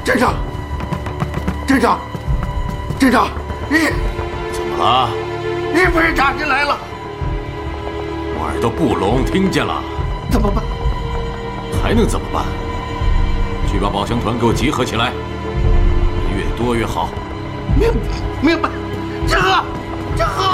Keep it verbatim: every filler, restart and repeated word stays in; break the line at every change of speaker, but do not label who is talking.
镇长，镇长，镇长，你
怎么了？
你不是插进来了？
我耳朵不聋，听见了。
怎么办？
还能怎么办？去把保乡团给我集合起来，人越多越好。
明明白，志和，志和。